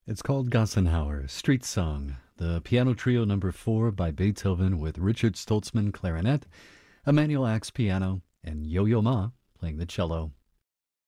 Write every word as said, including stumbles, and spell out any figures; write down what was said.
It's called Gassenhauer, Street Song, the piano trio number four by Beethoven with Richard Stoltzman clarinet, Emmanuel Axe piano, and Yo-Yo Ma playing the cello.